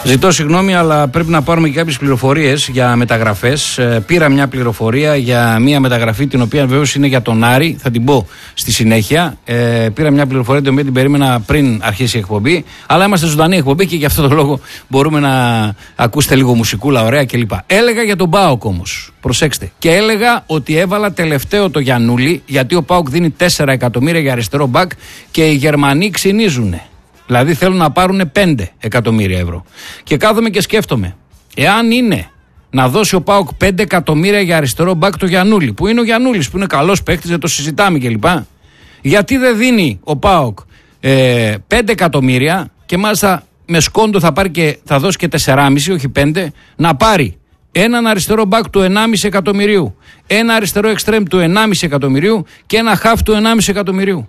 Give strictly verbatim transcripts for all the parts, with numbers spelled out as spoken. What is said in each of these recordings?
Ζητώ συγγνώμη, αλλά πρέπει να πάρουμε και κάποιες πληροφορίες για μεταγραφές. Ε, πήρα μια πληροφορία για μια μεταγραφή, την οποία βεβαίως είναι για τον Άρη. Θα την πω στη συνέχεια. Ε, πήρα μια πληροφορία, την οποία την περίμενα πριν αρχίσει η εκπομπή. Αλλά είμαστε ζωντανή εκπομπή και γι' αυτό το λόγο μπορούμε να ακούσετε λίγο μουσικούλα, ωραία κλπ. Έλεγα για τον ΠΑΟΚ όμως. Προσέξτε. Και έλεγα ότι έβαλα τελευταίο το Γιαννούλη, γιατί ο ΠΑΟΚ δίνει τέσσερα εκατομμύρια για αριστερό μπακ και οι Γερμανοί ξυνίζουνε. Δηλαδή θέλουν να πάρουν πέντε εκατομμύρια ευρώ. Και κάθομαι και σκέφτομαι, εάν είναι να δώσει ο ΠΑΟΚ πέντε εκατομμύρια για αριστερό μπακ το Γιαννούλη, που είναι ο Γιαννούλης, που είναι καλός παίκτης, δεν το συζητάμε κλπ. Γιατί δεν δίνει ο ΠΑΟΚ ε, πέντε εκατομμύρια και μάλιστα με σκόντο θα, πάρει και, θα δώσει και τέσσερα κόμμα πέντε, όχι πέντε, να πάρει έναν αριστερό μπακ του ενάμιση εκατομμυρίου, ένα αριστερό εξτρέμ του ενάμιση εκατομμυρίου και ένα χαφ του ενάμιση εκατομμυρίου.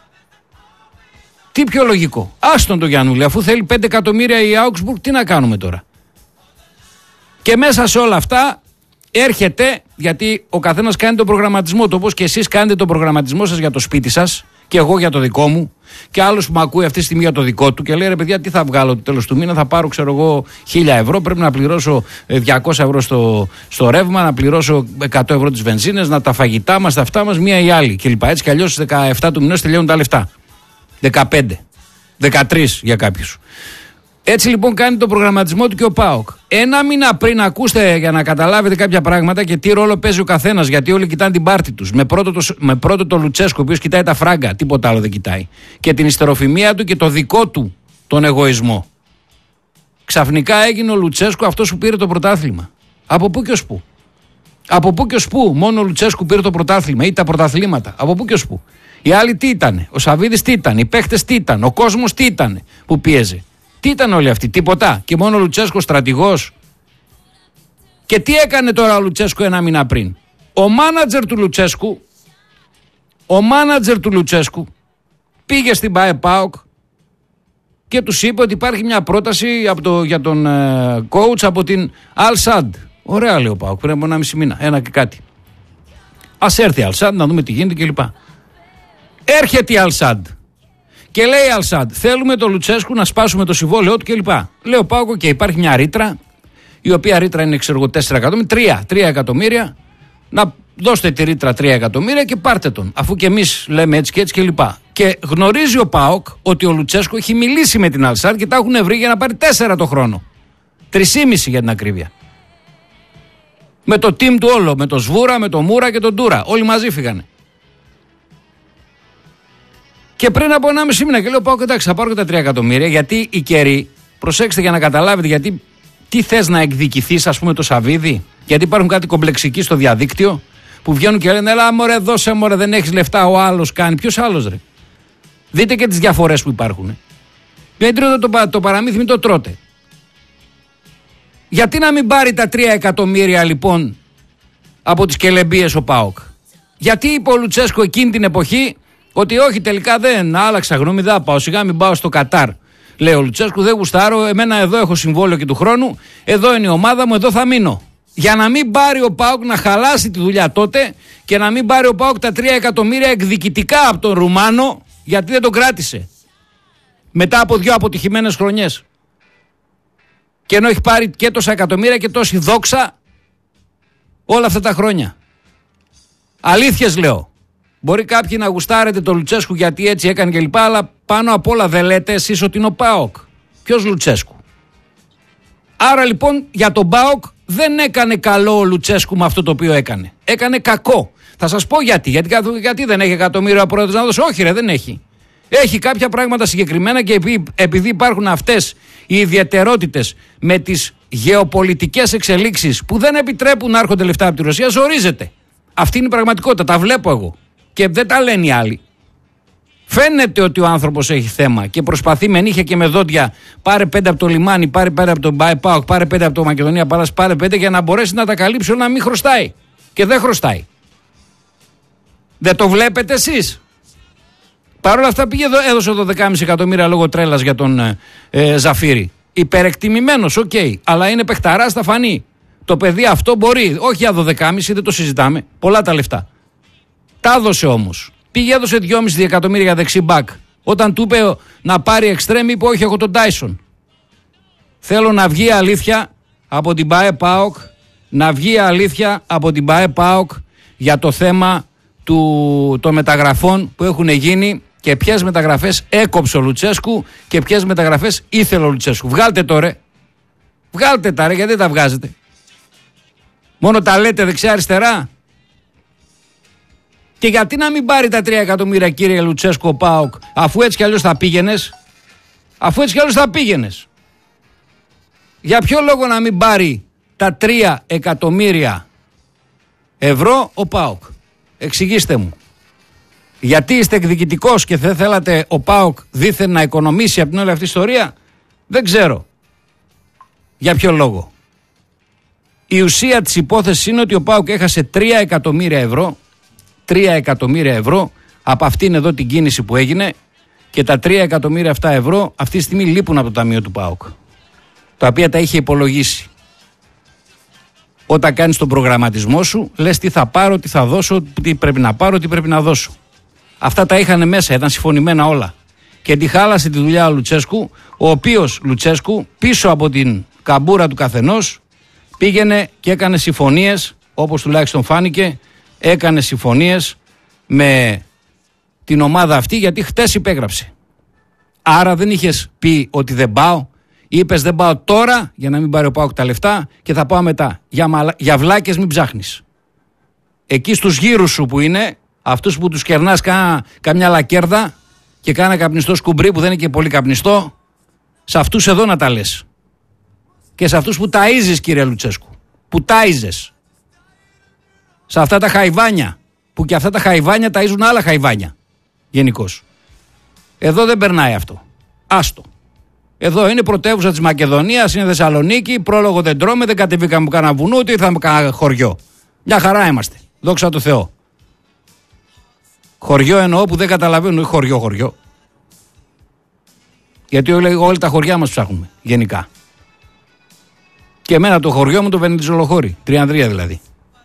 Τι πιο λογικό. Άστον το Γιαννούλη, αφού θέλει πέντε εκατομμύρια η Augsburg, τι να κάνουμε τώρα. Και μέσα σε όλα αυτά έρχεται, γιατί ο καθένας κάνει τον προγραμματισμό του, όπως και εσείς κάνετε τον προγραμματισμό σας για το σπίτι σας και εγώ για το δικό μου και άλλος που με ακούει αυτή τη στιγμή για το δικό του και λέει, ρε παιδιά, τι θα βγάλω το τέλος του μήνα, θα πάρω ξέρω εγώ χίλια ευρώ, πρέπει να πληρώσω διακόσια ευρώ στο, στο ρεύμα, να πληρώσω εκατό ευρώ τις βενζίνες, να τα φαγητά μας, τα αυτά μας, μία ή άλλη κλπ. Έτσι κι αλλιώς στις δεκαεπτά του μηνός τελειώνουν τα λεφτά. δεκαπέντε, δεκατρία για κάποιους. Έτσι λοιπόν κάνει τον προγραμματισμό του και ο ΠΑΟΚ. Ένα μήνα πριν, ακούστε για να καταλάβετε κάποια πράγματα και τι ρόλο παίζει ο καθένας, γιατί όλοι κοιτάνε την πάρτη τους. Με πρώτο το, με πρώτο το Λουτσέσκο, ο οποίος κοιτάει τα φράγκα, τίποτα άλλο δεν κοιτάει. Και την ιστεροφημία του και το δικό του τον εγωισμό. Ξαφνικά έγινε ο Λουτσέσκο αυτός που πήρε το πρωτάθλημα. Από πού και ως πού. Από πού και ως πού. Μόνο ο Λουτσέσκου πήρε το πρωτάθλημα ή τα πρωταθλήματα. Από πού και ως πού. Οι άλλοι τι ήταν, ο Σαββίδης τι ήταν, οι παίχτες τι ήταν, ο κόσμος τι ήταν που πίεζε. Τι ήταν όλοι αυτοί, τίποτα. Και μόνο ο Λουτσέσκο στρατηγός. Και τι έκανε τώρα ο Λουτσέσκο ένα μήνα πριν. Ο μάνατζερ του Λουτσέσκου, ο μάνατζερ του Λουτσέσκου πήγε στην ΠΑΕ-ΠΑΟΚ και τους είπε ότι υπάρχει μια πρόταση από το, για τον ε, coach από την Al-Sadd. Ωραία λέει ο ΠΑΟΚ, πριν από ένα μισή μήνα, ένα και κάτι. Ας έρθει η Al-Sadd να δούμε τι γίνεται κλπ. Έρχεται η Al-Sadd και λέει η Al-Sadd, θέλουμε το Λουτσέσκου να σπάσουμε το συμβόλαιό του κλπ. Λέει ο ΠΑΟΚ και υπάρχει μια ρήτρα, η οποία ρήτρα είναι ξέρω εγώ τέσσερα εκατομμύρια, τρία, τρία εκατομμύρια, να δώστε τη ρήτρα τρία εκατομμύρια και πάρτε τον, αφού και εμείς λέμε έτσι και έτσι κλπ. Και γνωρίζει ο ΠΑΟΚ ότι ο Λουτσέσκου έχει μιλήσει με την Al-Sadd και τα έχουν βρει για να πάρει τέσσερα το χρόνο. Τρισήμιση για την ακρίβεια. Με το team του όλο, με το Σβούρα, με το Μούρα και τον Ντούρα. Όλοι μαζί φύγανε. Και πριν από ένα μισή μήνα και λέω: Πάω εντάξει, θα πάρω και τα τρία εκατομμύρια. Γιατί οι καιροί, προσέξτε για να καταλάβετε, γιατί τι θες να εκδικηθείς, ας πούμε, το Σαββίδι. Γιατί υπάρχουν κάτι κομπλεξικοί στο διαδίκτυο που βγαίνουν και λένε: Ελά, μωρέ, δώσε μωρέ, δεν έχεις λεφτά. Ο άλλος κάνει. Ποιος άλλος, ρε. Δείτε και τις διαφορές που υπάρχουν. Δεν τρώτε το, το παραμύθι, μην το τρώτε. Γιατί να μην πάρει τα τρία εκατομμύρια λοιπόν από τις κελεμπίες ο ΠΑΟΚ. Γιατί είπε ο Λουτσέσκο εκείνη την εποχή ότι όχι, τελικά δεν άλλαξα γνώμη, δεν πάω. Σιγά μην πάω στο Κατάρ. Λέει ο Λουτσέσκου, δεν γουστάρω. Εμένα εδώ έχω συμβόλαιο και του χρόνου. Εδώ είναι η ομάδα μου, εδώ θα μείνω. Για να μην πάρει ο ΠΑΟΚ να χαλάσει τη δουλειά τότε και να μην πάρει ο ΠΑΟΚ τα τρία εκατομμύρια εκδικητικά από τον Ρουμάνο, γιατί δεν τον κράτησε. Μετά από δύο αποτυχημένες χρονιές. Και ενώ έχει πάρει και τόσα εκατομμύρια και τόση δόξα όλα αυτά τα χρόνια. Αλήθειες λέω. Μπορεί κάποιοι να γουστάρετε το Λουτσέσκου γιατί έτσι έκανε κλπ. Αλλά πάνω απ' όλα δεν λέτε εσείς ότι είναι ο ΠΑΟΚ. Ποιος Λουτσέσκου. Άρα λοιπόν για τον ΠΑΟΚ δεν έκανε καλό ο Λουτσέσκου με αυτό το οποίο έκανε. Έκανε κακό. Θα σας πω γιατί. Γιατί, γιατί δεν έχει εκατομμύρια πρόεδρος να δώσει. Όχι ρε, δεν έχει. Έχει κάποια πράγματα συγκεκριμένα και επειδή υπάρχουν αυτές οι ιδιαιτερότητες με τις γεωπολιτικές εξελίξεις που δεν επιτρέπουν να έρχονται λεφτά από τη Ρωσία, ζορίζεται. Αυτή είναι η πραγματικότητα. Τα βλέπω εγώ. Και δεν τα λένε οι άλλοι. Φαίνεται ότι ο άνθρωπος έχει θέμα και προσπαθεί με νύχια και με δόντια. Πάρε πέντε από το λιμάνι, πάρε πέντε από τον ΠΑΟΚ, πάρε πέντε από το Μακεδονία Παλάς, πάρε πέντε για να μπορέσει να τα καλύψει όλα, να μην χρωστάει. Και δεν χρωστάει. Δεν το βλέπετε εσείς. Παρ' όλα αυτά πήγε εδώ, έδωσε δώδεκα κόμμα πέντε εκατομμύρια λόγω τρέλας για τον ε, ε, Ζαφύρη. Υπερεκτιμημένος, οκ. Okay, αλλά είναι παιχταράς, θα φανεί. Το παιδί αυτό μπορεί. Όχι για δώδεκα κόμμα πέντε, δεν το συζητάμε. Πολλά τα λεφτά. Τα έδωσε όμως. Πήγε, έδωσε δυόμισι εκατομμύρια για δεξί μπακ. Όταν του είπε να πάρει εξτρέμ, είπε όχι, έχω τον Τάισον. Θέλω να βγει αλήθεια από την ΠΑΕ ΠΑΟΚ, να βγει αλήθεια από την ΠΑΕ ΠΑΟΚ για το θέμα του, των μεταγραφών που έχουν γίνει και ποιες μεταγραφές έκοψε ο Λουτσέσκου και ποιες μεταγραφές ήθελε ο Λουτσέσκου. Βγάλτε το ρε. Βγάλτε τα ρε, γιατί δεν τα βγάζετε. Μόνο τα λέτε δεξιά-αριστερά. Και γιατί να μην πάρει τα τρία εκατομμύρια κύριε Λουτσέσκου ο ΠΑΟΚ, αφού έτσι κι αλλιώς θα πήγαινες. Αφού έτσι κι αλλιώς θα πήγαινες. Για ποιο λόγο να μην πάρει τα τρία εκατομμύρια ευρώ ο ΠΑΟΚ? Εξηγήστε μου. Γιατί είστε εκδικητικός και δεν θέλατε ο ΠΑΟΚ δήθεν να οικονομήσει από την όλη αυτή ιστορία? Δεν ξέρω. Για ποιο λόγο? Η ουσία της υπόθεσης είναι ότι ο ΠΑΟΚ έχασε τρία εκατομμύρια ευρώ, τρία εκατομμύρια ευρώ από αυτήν εδώ την κίνηση που έγινε, και τα τρία εκατομμύρια αυτά ευρώ αυτή τη στιγμή λείπουν από το ταμείο του ΠΑΟΚ, τα οποία τα είχε υπολογίσει. Όταν κάνεις τον προγραμματισμό σου, λες τι θα πάρω, τι θα δώσω, τι πρέπει να πάρω, τι πρέπει να δώσω. Αυτά τα είχαν μέσα, ήταν συμφωνημένα όλα. Και τη χάλασε τη δουλειά ο Λουτσέσκου, ο οποίος Λουτσέσκου πίσω από την καμπούρα του καθενός πήγαινε και έκανε συμφωνίες, όπως τουλάχιστον φάνηκε, έκανε συμφωνίες με την ομάδα αυτή, γιατί χτες υπέγραψε. Άρα δεν είχες πει ότι δεν πάω, είπες δεν πάω τώρα για να μην πάρει ο ΠΑΟΚ τα λεφτά και θα πάω μετά. Για, μαλα... για βλάκες μην ψάχνεις. Εκεί στους γύρους σου που είναι, αυτούς που τους κερνάς κα... καμιά λακέρδα και κάνα καπνιστό σκουμπρί που δεν είναι και πολύ καπνιστό, σε αυτούς εδώ να τα λες. Και σε αυτούς που ταΐζεις κύριε Λουτσέσκου, που τάιζες. Σε αυτά τα χαϊβάνια, που και αυτά τα χαϊβάνια ταΐζουν άλλα χαϊβάνια γενικώς. Εδώ δεν περνάει αυτό. Άστο. Εδώ είναι πρωτεύουσα της Μακεδονίας, είναι Θεσσαλονίκη, πρόλογο δεν τρώμε, δεν κατεβήκαμε που κάνα βουνό, ούτε ήρθαμε κάνα χωριό. Μια χαρά είμαστε. Δόξα τω Θεώ. Χωριό εννοώ που δεν καταλαβαίνουν, χωριό χωριό. Γιατί όλοι, όλοι τα χωριά μας ψάχνουμε, γενικά. Και εμένα το χωριό μου το Βενιζολοχώρι, Τριανδρία δηλαδή.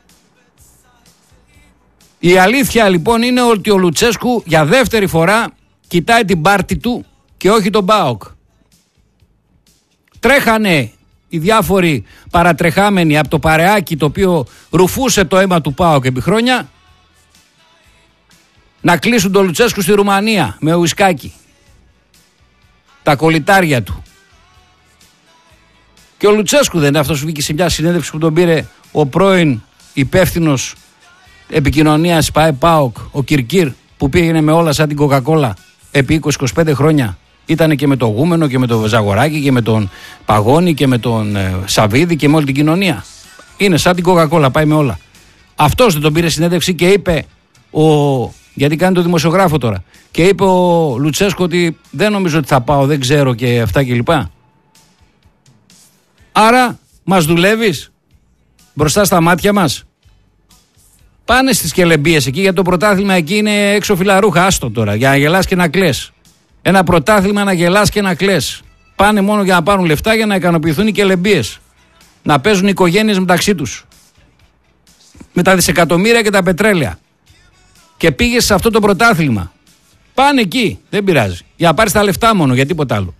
Η αλήθεια λοιπόν είναι ότι ο Λουτσέσκου για δεύτερη φορά κοιτάει την πάρτη του και όχι τον ΠΑΟΚ. Τρέχανε οι διάφοροι παρατρεχάμενοι από το παρεάκι το οποίο ρουφούσε το αίμα του ΠΑΟΚ επί χρόνια να κλείσουν τον Λουτσέσκου στη Ρουμανία με ουισκάκι. Τα κολλητάρια του. Και ο Λουτσέσκου δεν είναι αυτός που βγήκε σε μια συνέντευξη που τον πήρε ο πρώην υπεύθυνος επικοινωνίας ΠΑΕ ΠΑΟΚ, ο Κυρκύρ, που πήγαινε με όλα σαν την Coca-Cola επί είκοσι με είκοσι πέντε χρόνια. Ήτανε και με τον Γούμενο και με τον Ζαγοράκη και με τον Παγώνη και με τον ε, Σαββίδη και με όλη την κοινωνία. Είναι σαν την Coca-Cola, πάει με όλα. Αυτός δεν τον πήρε συνέντευξη και είπε, ο, γιατί κάνει το δημοσιογράφο τώρα, και είπε ο Λουτσέσκου ότι δεν νομίζω ότι θα πάω, δεν ξέρω και αυτά κλπ. Άρα μας δουλεύεις μπροστά στα μάτια μας. Πάνε στις κελεμπίες εκεί, γιατί το πρωτάθλημα εκεί είναι έξω φιλαρούχα, άστο τώρα, για να γελάς και να κλαις. Ένα πρωτάθλημα να γελάς και να κλαις. Πάνε μόνο για να πάρουν λεφτά για να ικανοποιηθούν οι κελεμπίες. Να παίζουν οι οικογένειες μεταξύ τους. Με τα δισεκατομμύρια και τα πετρέλαια. Και πήγες σε αυτό το πρωτάθλημα. Πάνε εκεί, δεν πειράζει. Για να πάρεις τα λεφτά μόνο, για τίποτα άλλο.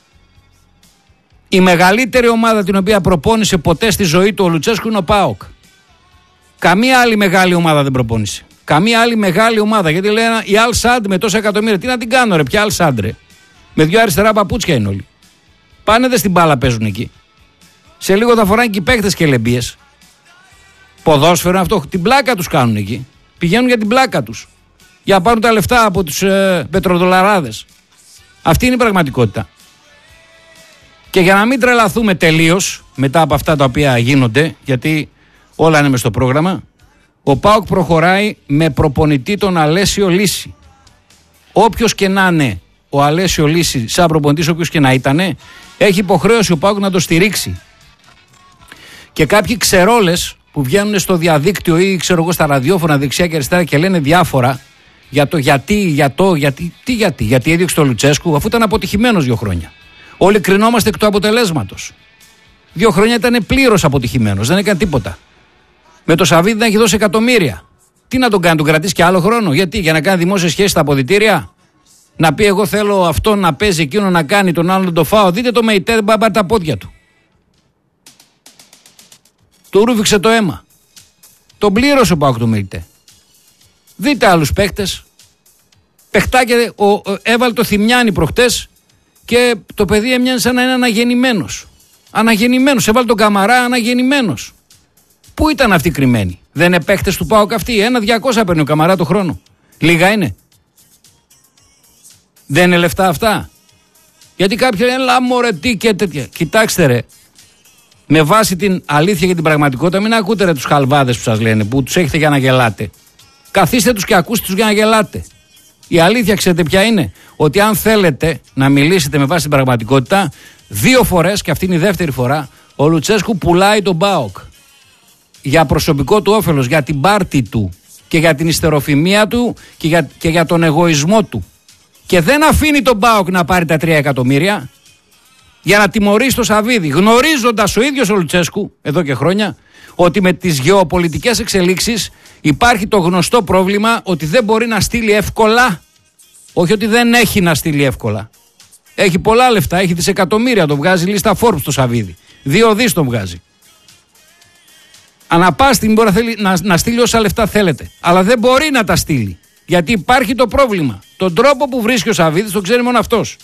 Η μεγαλύτερη ομάδα την οποία προπόνησε ποτέ στη ζωή του ο Λουτσέσκου είναι ο ΠΑΟΚ. Καμία άλλη μεγάλη ομάδα δεν προπόνησε. Καμία άλλη μεγάλη ομάδα. Γιατί λένε η Αλ Σαντ με τόσα εκατομμύρια. Τι να την κάνω, ρε, ποια Αλ Σαντ, ρε. Με δυο αριστερά παπούτσια είναι όλοι. Πάνε δε στην μπάλα παίζουν εκεί. Σε λίγο θα φοράνε και οι παίκτες και λεμπίες. Ποδόσφαιρο αυτό. Την πλάκα τους κάνουν εκεί. Πηγαίνουν για την πλάκα τους. Για να πάρουν τα λεφτά από τους ε, πετροδολαράδες. Αυτή είναι η πραγματικότητα. Και για να μην τρελαθούμε τελείως μετά από αυτά τα οποία γίνονται, γιατί όλα είναι μες στο πρόγραμμα, ο ΠΑΟΚ προχωράει με προπονητή τον Αλέσιο Λύση. Όποιος και να είναι ο Αλέσιο Λύση, σαν προπονητής, όποιος και να ήτανε, έχει υποχρέωση ο ΠΑΟΚ να το στηρίξει. Και κάποιοι ξερόλες που βγαίνουν στο διαδίκτυο ή ξέρω εγώ στα ραδιόφωνα δεξιά και αριστερά και λένε διάφορα για το γιατί, για το, γιατί, τι γιατί, γιατί έδιωξε το Λουτσέσκου, αφού ήταν αποτυχημένος δύο χρόνια. Όλοι κρινόμαστε εκ του αποτελέσματος. Δύο χρόνια ήταν πλήρως αποτυχημένος, δεν έκανε τίποτα. Με το Σαββίδη να έχει δώσει εκατομμύρια. Τι να τον κάνει, τον κρατήσει και άλλο χρόνο? Γιατί, για να κάνει δημόσιες σχέσεις στα αποδυτήρια? Να πει εγώ θέλω αυτό να παίζει, εκείνο να κάνει, τον άλλον να το φάω. Δείτε το ΜΕΙΤΕ, δεν πάει πάρει τα πόδια του. Του ρούφηξε το αίμα. Τον πλήρωσε ο ΠΑΟΚ το ΜΕΙΤΕ. Δείτε άλλους παίχτες. Παιχτάκια, ο, ο, έβαλε το Θημιάνι προχτές και το παιδί έμοιαζε σαν να είναι αναγεννημένος. Αναγεννημένος, έβαλε τον Καμαρά αναγεννημένος. Πού ήταν αυτοί κρυμμένοι? Δεν είναι παίχτες του ΠΑΟΚ αυτοί? Ένα διακόσια παίρνει ο Καμαρά το χρόνο. Λίγα είναι? Δεν είναι λεφτά αυτά? Γιατί κάποιοι λένε λαμόρε τι και τέτοια. Κοιτάξτε ρε, με βάση την αλήθεια και την πραγματικότητα, μην ακούτε ρε τους χαλβάδες που σας λένε, που τους έχετε για να γελάτε. Καθίστε τους και ακούστε τους για να γελάτε. Η αλήθεια ξέρετε ποια είναι? Ότι αν θέλετε να μιλήσετε με βάση την πραγματικότητα, δύο φορές, και αυτή είναι η δεύτερη φορά, ο Λουτσέσκου πουλάει τον ΠΑΟΚ. Για προσωπικό του όφελος, για την πάρτη του και για την ιστεροφημία του και για, και για τον εγωισμό του. Και δεν αφήνει τον ΠΑΟΚ να πάρει τα τρία εκατομμύρια για να τιμωρήσει το Σαββίδι, γνωρίζοντας ο ίδιος ο Λουτσέσκου εδώ και χρόνια ότι με τις γεωπολιτικές εξελίξεις υπάρχει το γνωστό πρόβλημα ότι δεν μπορεί να στείλει εύκολα, όχι ότι δεν έχει να στείλει εύκολα. Έχει πολλά λεφτά, έχει δισεκατομμύρια, το βγάζει λίστα Forbes το Σαββίδι. Δύο δις το βγάζει. Ανά πάση στιγμή μπορεί να, θέλει, να, να στείλει όσα λεφτά θέλετε. Αλλά δεν μπορεί να τα στείλει. Γιατί υπάρχει το πρόβλημα. Τον τρόπο που βρίσκει ο Σαββίδης τον ξέρει μόνο αυτός.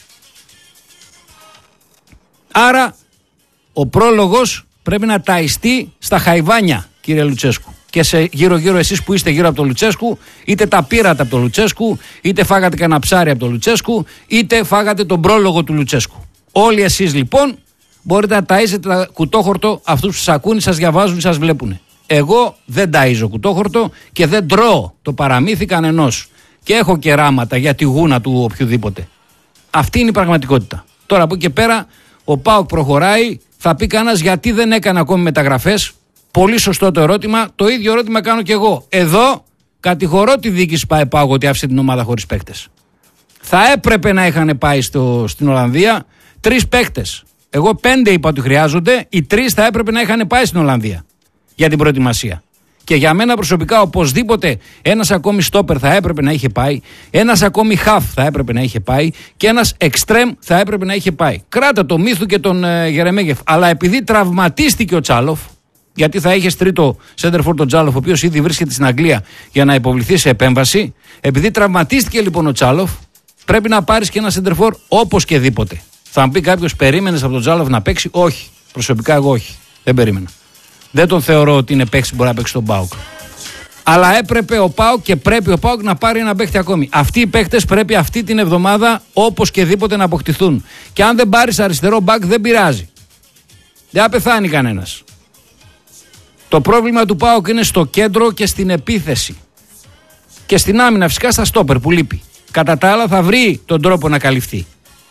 Άρα ο πρόλογος πρέπει να ταϊστεί στα χαϊβάνια, κύριε Λουτσέσκου. Και σε γύρω-γύρω εσείς που είστε γύρω από τον Λουτσέσκου, είτε τα πήρατε από τον Λουτσέσκου, είτε φάγατε κανένα ψάρι από τον Λουτσέσκου, είτε φάγατε τον πρόλογο του Λουτσέσκου. Όλοι εσείς λοιπόν μπορείτε να ταΐζετε τα κουτόχορτο αυτούς που σας ακούνε, σας διαβάζουν ή σας βλέπουν. Εγώ δεν ταΐζω κουτόχορτο και δεν τρώω το παραμύθι κανενός. Και έχω κεράματα για τη γούνα του οποιοδήποτε. Αυτή είναι η πραγματικότητα. Τώρα από εκεί και πέρα ο ΠΑΟΚ προχωράει, θα πει κανένας γιατί δεν έκανε ακόμη μεταγραφές. Πολύ σωστό το ερώτημα. Το ίδιο ερώτημα κάνω και εγώ. Εδώ κατηγορώ τη διοίκηση ΠΑΟΚ ότι άφησε την ομάδα χωρίς παίκτες. Θα έπρεπε να είχαν πάει στο, στην Ολλανδία τρεις παίκτες. Εγώ πέντε είπα ότι χρειάζονται. Οι τρεις θα έπρεπε να είχαν πάει στην Ολλανδία για την προετοιμασία. Και για μένα προσωπικά οπωσδήποτε ένας ακόμη στόπερ θα έπρεπε να είχε πάει, ένας ακόμη χαφ θα έπρεπε να είχε πάει και ένας εξτρέμ θα έπρεπε να είχε πάει. Κράτα το Μίθου και τον ε, Γερεμέγεφ. Αλλά επειδή τραυματίστηκε ο Τσάλοφ, γιατί θα είχε τρίτο σέντερφορ τον Τσάλοφ, ο οποίος ήδη βρίσκεται στην Αγγλία για να υποβληθεί σε επέμβαση, επειδή τραυματίστηκε λοιπόν ο Τσάλοφ, πρέπει να πάρεις και ένα σέντερφορ όπως και δίποτε. Θα μου πει κάποιος, περίμενες από τον Τσάλοφ να παίξει? Όχι. Προσωπικά εγώ όχι. Δεν περίμενα. Δεν τον θεωρώ ότι είναι παίκτη που μπορεί να παίξει τον ΠΑΟΚ. Αλλά έπρεπε ο ΠΑΟΚ και πρέπει ο ΠΑΟΚ να πάρει ένα παίκτη ακόμη. Αυτοί οι παίκτες πρέπει αυτή την εβδομάδα όπως και δίποτε να αποκτηθούν. Και αν δεν πάρεις αριστερό μπακ δεν πειράζει. Δεν θα πεθάνει κανένας. Το πρόβλημα του ΠΑΟΚ είναι στο κέντρο και στην επίθεση. Και στην άμυνα φυσικά στα στόπερ που λείπει. Κατά τα άλλα θα βρει τον τρόπο να καλυφθεί.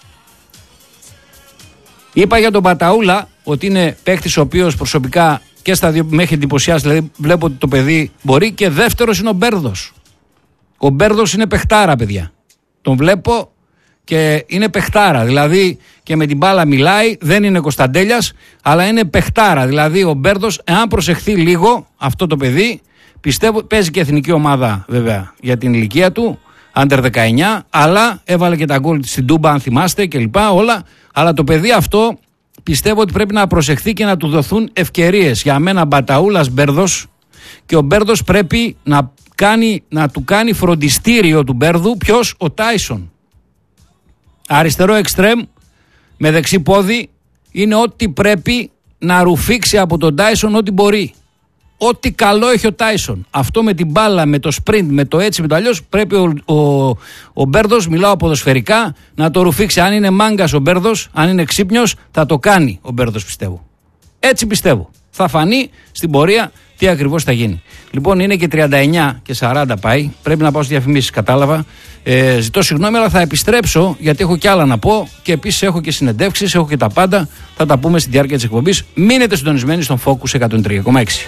Είπα για τον Παταούλα ότι είναι παίκτης ο οποίος προσωπικά και στα δύο με έχει εντυπωσιάσει, δηλαδή βλέπω ότι το παιδί μπορεί. Και δεύτερος είναι ο Μπέρδος. Ο Μπέρδος είναι παιχτάρα, παιδιά. Τον βλέπω και είναι παιχτάρα. Δηλαδή και με την μπάλα μιλάει, δεν είναι Κωνσταντέλιας, αλλά είναι παιχτάρα. Δηλαδή ο Μπέρδος, εάν προσεχθεί λίγο αυτό το παιδί, πιστεύω παίζει και εθνική ομάδα βέβαια για την ηλικία του, άντερ δεκαεννιά, αλλά έβαλε και τα γκολ στην Τούμπα, αν θυμάστε κλπ. Όλα. Αλλά το παιδί αυτό πιστεύω ότι πρέπει να προσεχθεί και να του δοθούν ευκαιρίες. Για μένα Μπαταούλας Μπέρδος, και ο Μπέρδος πρέπει να, κάνει, να του κάνει φροντιστήριο του Μπέρδου. Ποιος? Ο Τάισον. Αριστερό εξτρέμ με δεξί πόδι, είναι ό,τι πρέπει να ρουφήξει από τον Τάισον ό,τι μπορεί. Ό,τι καλό έχει ο Τάισον. Αυτό με την μπάλα, με το sprint, με το έτσι, με το αλλιώς, πρέπει ο, ο, ο Μπέρδος, μιλάω ποδοσφαιρικά, να το ρουφήξει. Αν είναι μάγκας ο Μπέρδος, αν είναι ξύπνιος, θα το κάνει ο Μπέρδος, πιστεύω. Έτσι πιστεύω. Θα φανεί στην πορεία τι ακριβώς θα γίνει. Λοιπόν, είναι και τριάντα εννιά και σαράντα πάει. Πρέπει να πάω στις διαφημίσεις, κατάλαβα. Ε, ζητώ συγγνώμη, αλλά θα επιστρέψω γιατί έχω κι άλλα να πω και επίσης έχω και συνεντεύξεις, έχω και τα πάντα. Θα τα πούμε στη διάρκεια της εκπομπής. Μείνετε συντονισμένοι στον Focus εκατόν τρία κόμμα έξι.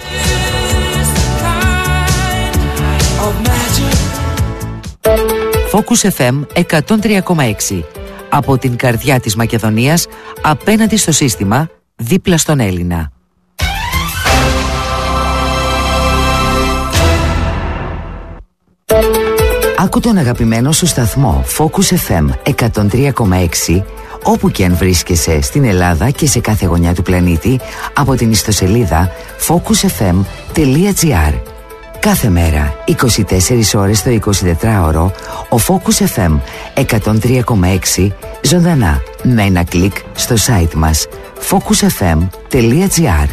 Focus εφ εμ εκατόν τρία κόμμα έξι. Από την καρδιά της Μακεδονίας, απέναντι στο σύστημα, δίπλα στον Έλληνα. Άκου τον αγαπημένο σου σταθμό Focus εφ εμ εκατόν τρία κόμμα έξι όπου και αν βρίσκεσαι στην Ελλάδα και σε κάθε γωνιά του πλανήτη από την ιστοσελίδα focus f m τελεία g r. Κάθε μέρα, είκοσι τέσσερις ώρες το εικοσιτετράωρο, ο Focus εφ εμ εκατόν τρία κόμμα έξι ζωντανά με ένα κλικ στο site μας focus f m τελεία g r.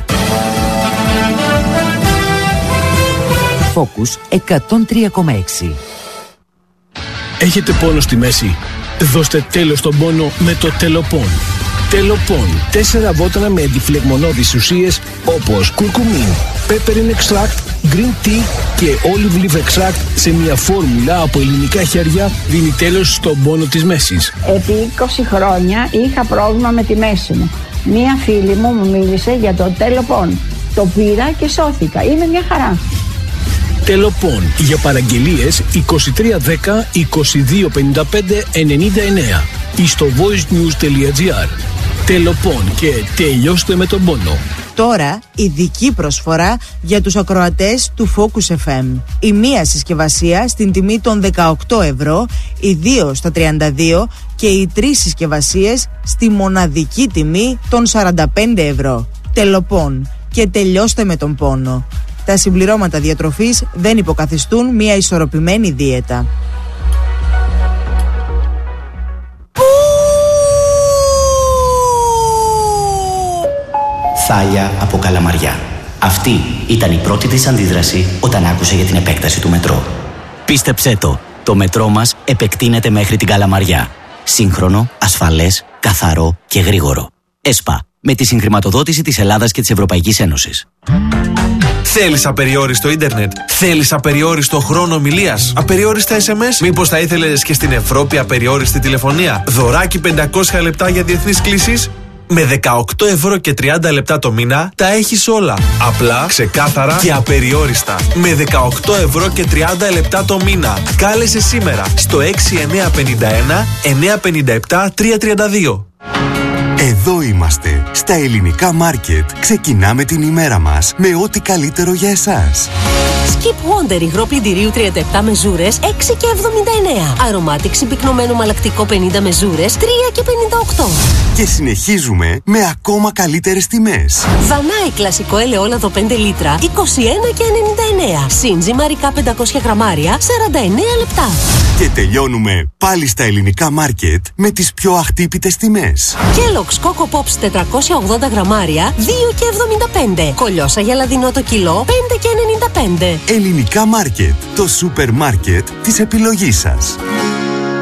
Focus εκατόν τρία κόμμα έξι. Έχετε πόνο στη μέση? Δώστε τέλος στον πόνο με το Τελοπών. Τελοπών. Τέσσερα βότανα με αντιφλεγμονώδεις ουσίες όπως κουρκουμίν, pepperine extract, green tea και olive leaf extract σε μια φόρμουλα από ελληνικά χέρια δίνει τέλος στον πόνο της μέσης. Επί είκοσι χρόνια είχα πρόβλημα με τη μέση μου. Μία φίλη μου μου μίλησε για το Τελοπών. Το πήρα και σώθηκα. Είναι μια χαρά. Τελοπών. Για παραγγελίες είκοσι τρία δέκα είκοσι δύο πενήντα πέντε ενενήντα εννέα ή στο voicenews τελεία gr. Τελοπών και τελειώστε με τον πόνο. Τώρα ειδική προσφορά για τους ακροατές του Focus εφ εμ. Η μία συσκευασία στην τιμή των δεκαοκτώ ευρώ, οι δύο στα τριάντα δύο και οι τρεις συσκευασίες στη μοναδική τιμή των σαράντα πέντε ευρώ. Τελοπών και τελειώστε με τον πόνο. Τα συμπληρώματα διατροφής δεν υποκαθιστούν μια ισορροπημένη δίαιτα. Θάλια από Καλαμαριά. Αυτή ήταν η πρώτη της αντίδραση όταν άκουσε για την επέκταση του μετρό. Πίστεψέ το, το μετρό μας επεκτείνεται μέχρι την Καλαμαριά. Σύγχρονο, ασφαλές, καθαρό και γρήγορο. ΕΣΠΑ, με τη συγχρηματοδότηση της Ελλάδας και της Ευρωπαϊκής Ένωσης. Θέλεις απεριόριστο ίντερνετ? Θέλεις απεριόριστο χρόνο ομιλίας? Απεριόριστα ες εμ ες? Μήπως θα ήθελες και στην Ευρώπη απεριόριστη τηλεφωνία? Δωράκι πεντακόσια λεπτά για διεθνείς κλήσεις? Με δεκαοκτώ ευρώ και τριάντα λεπτά το μήνα τα έχεις όλα. Απλά, ξεκάθαρα και απεριόριστα. Με δεκαοκτώ ευρώ και τριάντα λεπτά το μήνα. Κάλεσε σήμερα στο έξι εννιά πενήντα ένα εννιά πενήντα επτά τριακόσια τριάντα δύο. Εδώ είμαστε, στα Ελληνικά Μάρκετ. Ξεκινάμε την ημέρα μας με ό,τι καλύτερο για εσάς. Skip Wonder υγρό πλυντηρίου τριάντα επτά μεζούρες έξι και εβδομήντα εννέα. Aromatic συμπυκνωμένο μαλακτικό πενήντα μεζούρες τρία και πενήντα οκτώ. Και συνεχίζουμε με ακόμα καλύτερες τιμές. Δανάη κλασικό ελαιόλαδο πέντε λίτρα είκοσι ένα και ενενήντα εννέα. Σύντζι μαρικά πεντακόσια γραμμάρια σαράντα εννέα λεπτά. Και τελειώνουμε πάλι στα Ελληνικά Μάρκετ με τις πιο αχτύπητες τιμές. Kellogg's Coco Pops τετρακόσια ογδόντα γραμμάρια δύο και εβδομήντα πέντε. Κολιόσα γελαδινό το κιλό πέντε και ενενήντα πέντε. Ελληνικά Μάρκετ, το σούπερ μάρκετ της επιλογής σας.